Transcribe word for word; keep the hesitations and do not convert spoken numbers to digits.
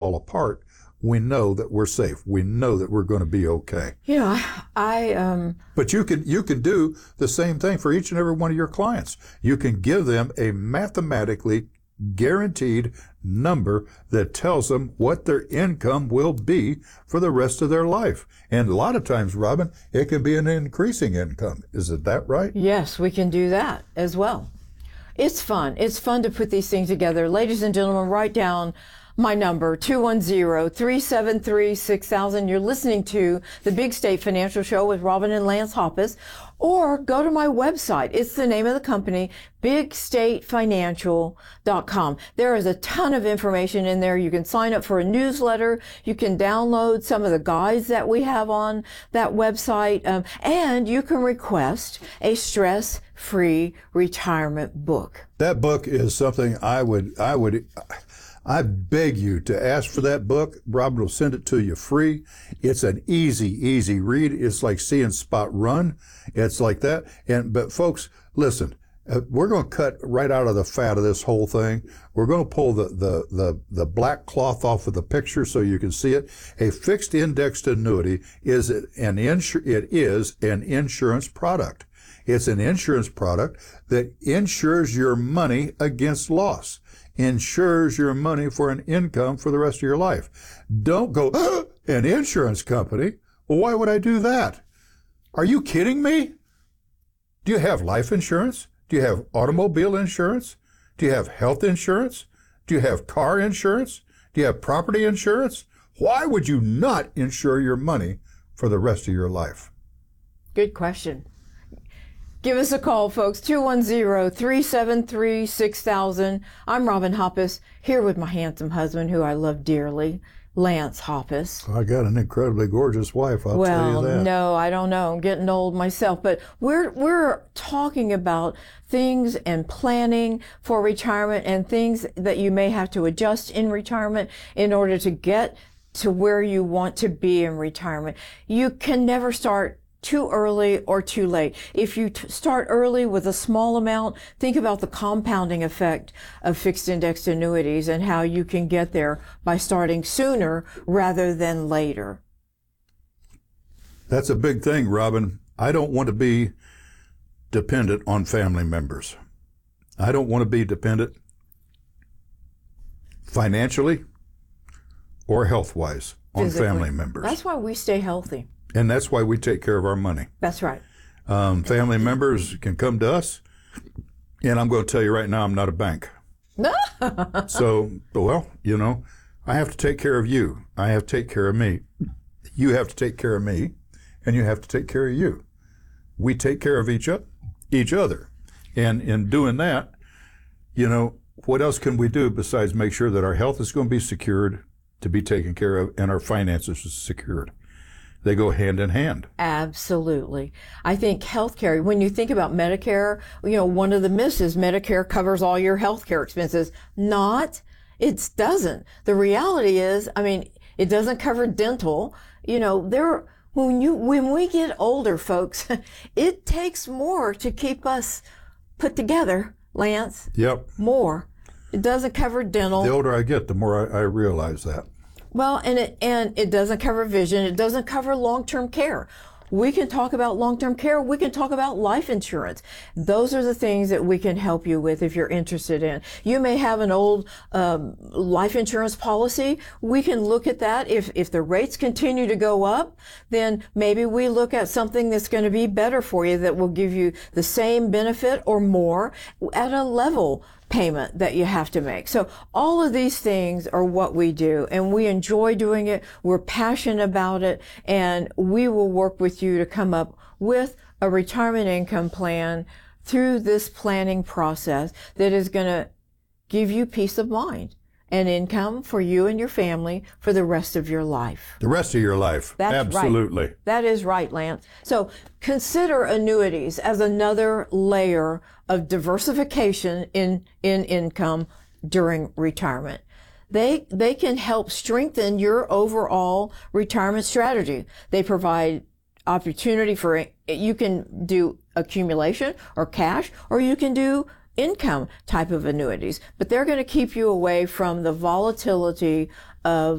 fall apart, we know that we're safe. We know that we're going to be okay. You know, I, I um. But you can you can do the same thing for each and every one of your clients. You can give them a mathematically guaranteed number that tells them what their income will be for the rest of their life. And a lot of times, Robin, it can be an increasing income. Is it that right? Yes, we can do that as well. It's fun. It's fun to put these things together. Ladies and gentlemen, write down my number, two one zero, three seven three, six thousand. You're listening to the Big State Financial Show with Robin and Lance Hoppus. Or go to my website. It's the name of the company, big state financial dot com. There is a ton of information in there. You can sign up for a newsletter. You can download some of the guides that we have on that website. Um, and you can request a stress-free retirement book. That book is something I would, I would, I beg you to ask for that book. Robin will send it to you free. It's an easy, easy read. It's like seeing Spot run. It's like that. And, but folks, listen, uh, we're going to cut right out of the fat of this whole thing. We're going to pull the, the, the, the black cloth off of the picture so you can see it. A fixed indexed annuity is an insur- it is an insurance product. It's an insurance product that insures your money against loss. Insures your money for an income for the rest of your life. Don't go, ah, an insurance company? Well, why would I do that? Are you kidding me? Do you have life insurance? Do you have automobile insurance? Do you have health insurance? Do you have car insurance? Do you have property insurance? Why would you not insure your money for the rest of your life? Good question. Give us a call, folks, two one zero, three seven three, six thousand. I'm Robin Hoppus, here with my handsome husband, who I love dearly, Lance Hoppus. I got an incredibly gorgeous wife, I'll well, tell you that. Well, no, I don't know. I'm getting old myself. But we're we're talking about things and planning for retirement and things that you may have to adjust in retirement in order to get to where you want to be in retirement. You can never start too early or too late. If you t- start early with a small amount, think about the compounding effect of fixed indexed annuities and how you can get there by starting sooner rather than later. That's a big thing, Robin. I don't want to be dependent on family members. I don't want to be dependent financially or health-wise on Physically. Family members. That's why we stay healthy. And that's why we take care of our money. That's right. Um, family members can come to us, and I'm going to tell you right now, I'm not a bank. No. So, well, you know, I have to take care of you. I have to take care of me. You have to take care of me, and you have to take care of you. We take care of each, o- each other. And in doing that, you know, what else can we do besides make sure that our health is going to be secured, to be taken care of, and our finances are secured? They go hand in hand. Absolutely. I think healthcare, when you think about Medicare, you know, one of the myths is Medicare covers all your healthcare expenses. Not. It doesn't. The reality is, I mean, it doesn't cover dental. You know, there, when you, when we get older, folks, it takes more to keep us put together, Lance. Yep. More. It doesn't cover dental. The older I get, the more I, I realize that. Well, and it, and it doesn't cover vision. It doesn't cover long-term care. We can talk about long-term care. We can talk about life insurance. Those are the things that we can help you with if you're interested in. You may have an old um, life insurance policy. We can look at that. If if the rates continue to go up, then maybe we look at something that's going to be better for you, that will give you the same benefit or more at a level payment that you have to make. So all of these things are what we do, and we enjoy doing it. We're passionate about it, and we will work with you to come up with a retirement income plan through this planning process that is going to give you peace of mind and income for you and your family for the rest of your life. The rest of your life. That's Absolutely. Right. That is right, Lance. So consider annuities as another layer of diversification in, in income during retirement. They, they can help strengthen your overall retirement strategy. They provide opportunity for, you can do accumulation or cash, or you can do income type of annuities, but they're going to keep you away from the volatility of